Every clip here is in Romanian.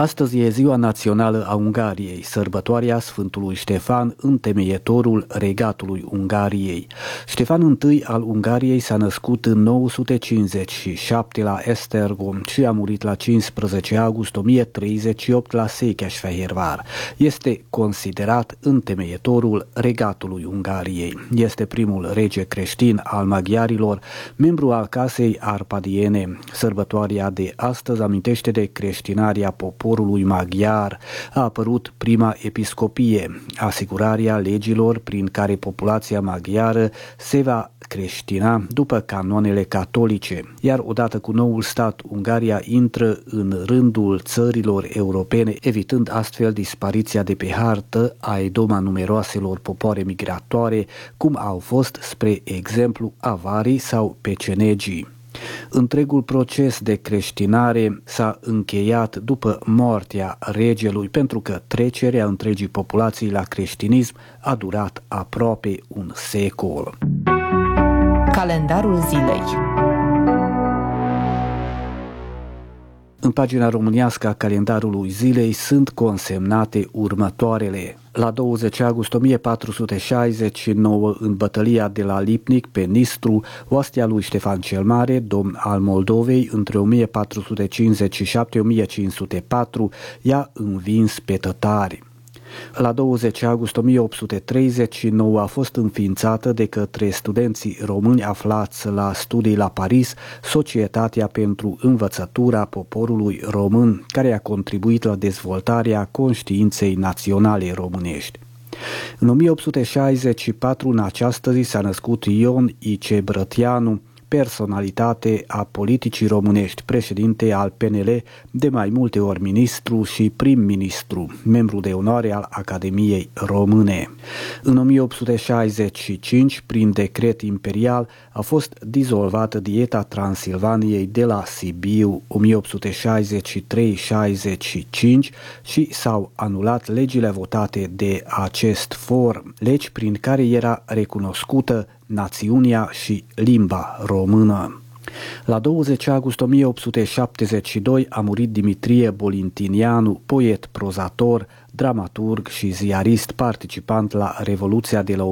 Astăzi e Ziua Națională a Ungariei, sărbătoarea Sfântului Ștefan, întemeietorul regatului Ungariei. Ștefan I al Ungariei s-a născut în 957 la Esztergom și a murit la 15 august 1038 la Székesfehérvár. Este considerat întemeietorul regatului Ungariei. Este primul rege creștin al maghiarilor, membru al casei arpadiene. Sărbătoarea de astăzi amintește de creștinarea poporului maghiar. A apărut prima episcopie, asigurarea legilor prin care populația maghiară se va creștina după canoanele catolice, iar odată cu noul stat, Ungaria intră în rândul țărilor europene, evitând astfel dispariția de pe hartă a idoma numeroaselor popoare migratoare, cum au fost, spre exemplu, avarii sau pecenegii. Întregul proces de creștinare s-a încheiat după moartea regelui, pentru că trecerea întregii populații la creștinism a durat aproape un secol. Calendarul zilei. În pagina românească a calendarului zilei sunt consemnate următoarele. La 20 august 1469, în bătălia de la Lipnic, pe Nistru, oastea lui Ștefan cel Mare, domn al Moldovei, între 1457-1504, i-a învins pe tătari. La 20 august 1839 a fost înființată de către studenții români aflați la studii la Paris Societatea pentru Învățătura Poporului Român, care a contribuit la dezvoltarea conștiinței naționale românești. În 1864, în această zi, s-a născut Ion I.C. Brătianu, personalitate a politicii românești, președinte al PNL, de mai multe ori ministru și prim-ministru, membru de onoare al Academiei Române. În 1865, prin decret imperial, a fost dizolvată Dieta Transilvaniei de la Sibiu 1863-65 și s-au anulat legile votate de acest for, legi prin care era recunoscută națiunea și limba română. La 20 august 1872 a murit Dimitrie Bolintinianu, poet, prozator, dramaturg și ziarist, participant la Revoluția de la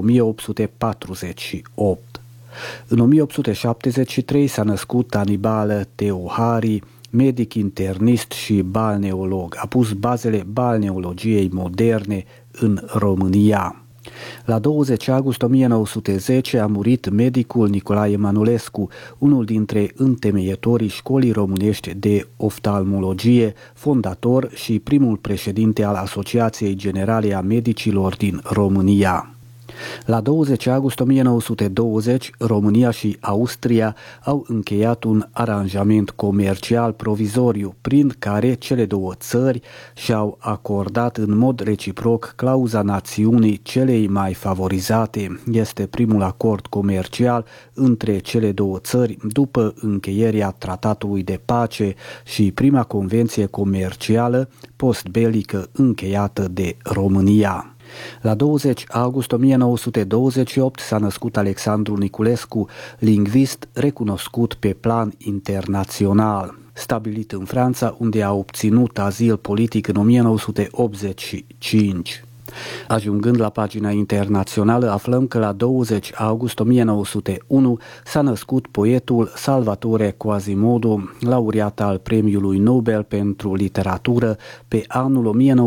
1848. În 1873 s-a născut Anibal Teohari, medic internist și balneolog. A pus bazele balneologiei moderne în România. La 20 august 1910 a murit medicul Nicolae Manolescu, unul dintre întemeietorii școlii românești de oftalmologie, fondator și primul președinte al Asociației Generale a Medicilor din România. La 20 august 1920, România și Austria au încheiat un aranjament comercial provizoriu, prin care cele două țări și-au acordat în mod reciproc clauza națiunii celei mai favorizate. Este primul acord comercial între cele două țări după încheierea tratatului de pace și prima convenție comercială postbelică încheiată de România. La 20 august 1928 s-a născut Alexandru Niculescu, lingvist recunoscut pe plan internațional. Stabilit în Franța, unde a obținut azil politic în 1985. Ajungând la pagina internațională, aflăm că la 20 august 1901 s-a născut poetul Salvatore Quasimodo, laureat al Premiului Nobel pentru literatură pe anul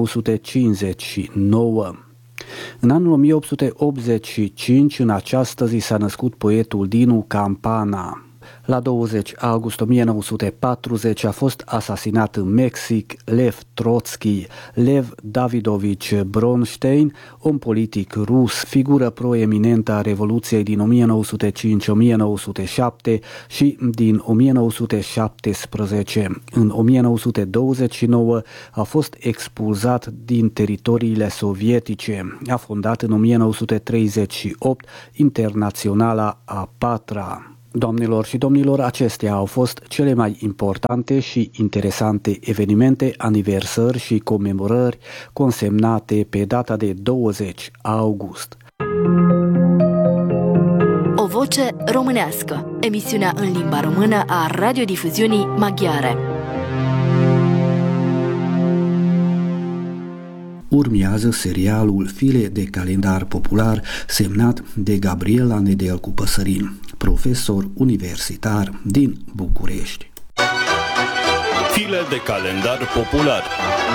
1959. În anul 1885, în această zi, s-a născut poetul Dinu Campana. La 20 august 1940 a fost asasinat în Mexic Lev Trotski, Lev Davidovich Bronstein, un politic rus, figură proeminentă a Revoluției din 1905-1907 și din 1917. În 1929 a fost expulzat din teritoriile sovietice. A fondat în 1938 Internaționala a patra. Doamnelor și domnilor, acestea au fost cele mai importante și interesante evenimente, aniversări și comemorări consemnate pe data de 20 august. O voce românească, emisiunea în limba română a radiodifuziunii maghiare. Urmează serialul File de calendar popular semnat de Gabriela Nedelcu Păsărin, profesor universitar din București. File de calendar popular.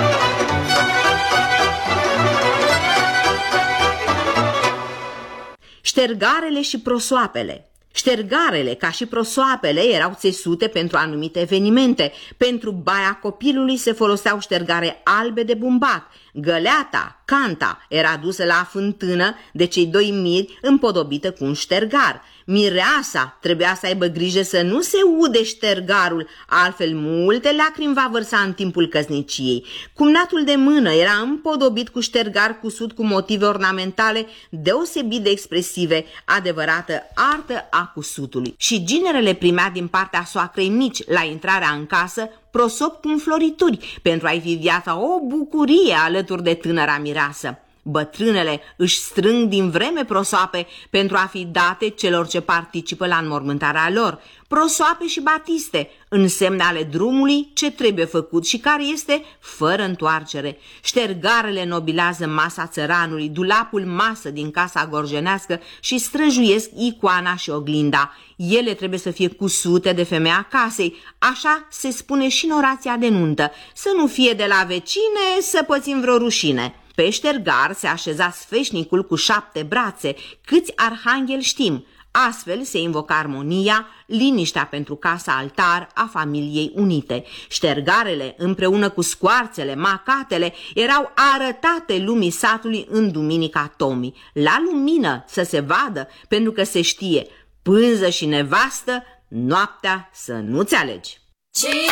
Ștergarele și prosoapele. Ștergarele, ca și prosoapele, erau țesute pentru anumite evenimente. Pentru baia copilului se foloseau ștergare albe de bumbac. Găleata, canta, era dusă la fântână de cei doi miri împodobită cu un ștergar. Mireasa trebuia să aibă grijă să nu se ude ștergarul, altfel multe lacrimi va vărsa în timpul căsniciei. Cumnatul de mână era împodobit cu ștergar cusut cu motive ornamentale deosebit de expresive, adevărată artă a cusutului. Și ginerele primea din partea soacrei mici la intrarea în casă prosop cu înflorituri, pentru a-i fi viața o bucurie alături de tânăra mireasă. Bătrânele își strâng din vreme prosoape pentru a fi date celor ce participă la înmormântarea lor. Prosoape și batiste, în semne ale drumului ce trebuie făcut și care este fără întoarcere. Ștergarele nobilează masa țăranului, dulapul masă din casa gorjenească și străjuiesc icoana și oglinda. Ele trebuie să fie cusute de femeia casei, așa se spune și în orația de nuntă, să nu fie de la vecine să pățim vreo rușine. Pe ștergar se așeza sfeșnicul cu 7 brațe, câți arhangheli știm. Astfel se invoca armonia, liniștea pentru casa altar a familiei unite. Ștergarele, împreună cu scoarțele, macatele, erau arătate lumii satului în duminica Tomii. La lumină să se vadă, pentru că se știe, pânză și nevastă, noaptea să nu-ți alegi.